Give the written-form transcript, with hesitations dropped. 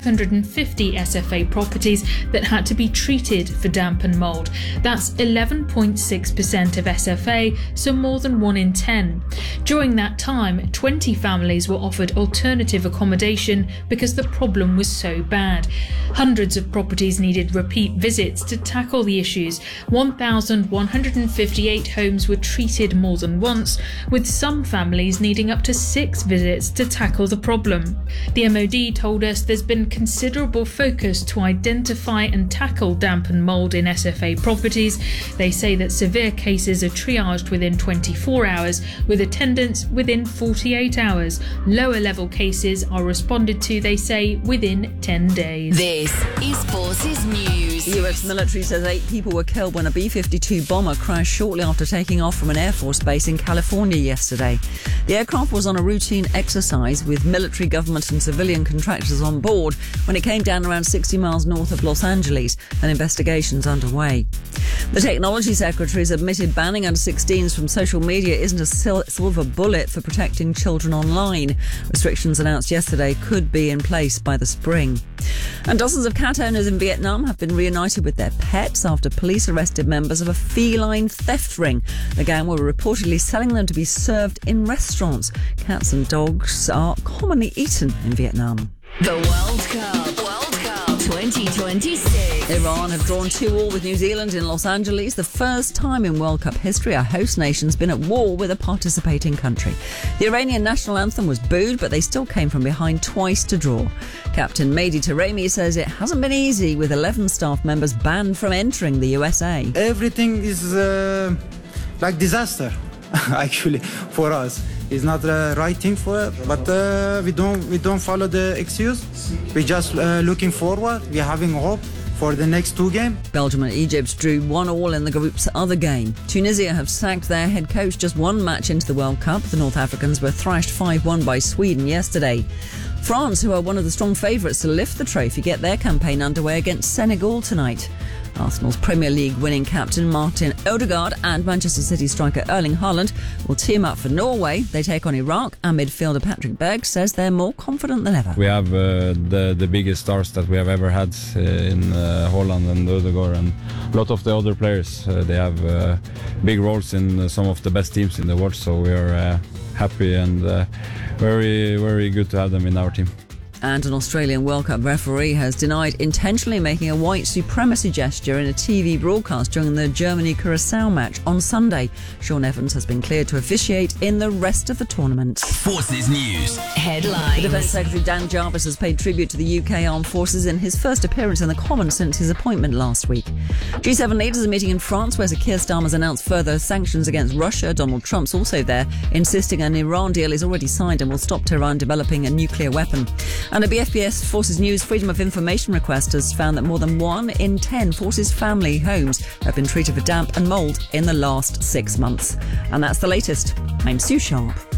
550 SFA properties that had to be treated for damp and mould. That's 11.6% of SFA, so more than 1 in 10. During that time, 20 families were offered alternative accommodation because the problem was so bad. Hundreds of properties needed repeat visits to tackle the issues. 1,158 homes were treated more than once, with some families needing up to 6 visits to tackle the problem. The MOD told us there's been considerable focus to identify and tackle damp and mould in SFA properties. They say that severe cases are triaged within 24 hours, with attendance within 48 hours. Lower level cases are responded to, they say, within 10 days. This is Forces News. The US military says 8 people were killed when a B-52 bomber crashed shortly after taking off from an Air Force base in California yesterday. The aircraft was on a routine exercise with military, government and civilian contractors on board when it came down around 60 miles north of Los Angeles, and investigations underway. The Technology Secretary has admitted banning under-16s from social media isn't a silver bullet for protecting children online. Restrictions announced yesterday could be in place by the spring. And dozens of cat owners in Vietnam have been reunited with their pets after police arrested members of a feline theft ring. The gang were reportedly selling them to be served in restaurants. Cats and dogs are commonly eaten in Vietnam. The World Cup 2026. Iran have drawn 2-2 with New Zealand in Los Angeles. The first time in World Cup history a host nation's been at war with a participating country. The Iranian national anthem was booed, but they still came from behind twice to draw. Captain Mehdi Taremi says it hasn't been easy, with 11 staff members banned from entering the USA. Everything is like disaster, actually, for us. It's not the right thing for it, but we don't follow the excuse. We're just looking forward. We're having hope for the next 2 games. Belgium and Egypt drew 1-1 in the group's other game. Tunisia have sacked their head coach just 1 match into the World Cup. The North Africans were thrashed 5-1 by Sweden yesterday. France, who are one of the strong favourites to lift the trophy, get their campaign underway against Senegal tonight. Arsenal's Premier League winning captain Martin Odegaard and Manchester City striker Erling Haaland will team up for Norway. They take on Iraq, and midfielder Patrick Berg says they're more confident than ever. We have the biggest stars that we have ever had in Haaland and Odegaard, and a lot of the other players. They have big roles in some of the best teams in the world, so we are happy and very, very good to have them in our team. And an Australian World Cup referee has denied intentionally making a white supremacy gesture in a TV broadcast during the Germany-Curaçao match on Sunday. Sean Evans has been cleared to officiate in the rest of the tournament. Forces News headlines. The Defence Secretary Dan Jarvis has paid tribute to the UK Armed Forces in his first appearance in the Commons since his appointment last week. G7 leaders are meeting in France, where Sir Keir Starmer's announced further sanctions against Russia. Donald Trump's also there, insisting an Iran deal is already signed and will stop Tehran developing a nuclear weapon. And a BFBS Forces News Freedom of Information request has found that more than 1 in 10 Forces family homes have been treated for damp and mould in the last 6 months. And that's the latest. I'm Sue Sharp.